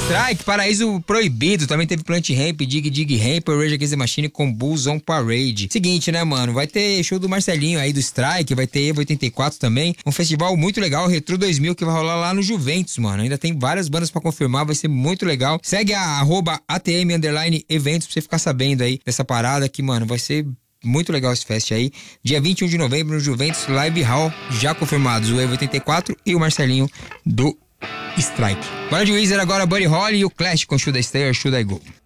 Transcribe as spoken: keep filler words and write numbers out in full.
Strike, Paraíso Proibido, também teve Plant Ramp, Dig Dig Ramp, Rage Against the Machine com Bulls on Parade. Seguinte, né, mano, vai ter show do Marcelinho aí do Strike, vai ter Evo oitenta e quatro também, um festival muito legal, Retro dois mil, que vai rolar lá no Juventus, mano. Ainda tem várias bandas pra confirmar, vai ser muito legal. Segue a arroba A T M underline eventos pra você ficar sabendo aí dessa parada que, mano, vai ser muito legal esse fest aí. Dia vinte e um de novembro no Juventus Live Hall, já confirmados o Evo oitenta e quatro e o Marcelinho do Strike. Bora de Weezer agora, Buddy Holly e o Clash com Should I Stay or Should I Go?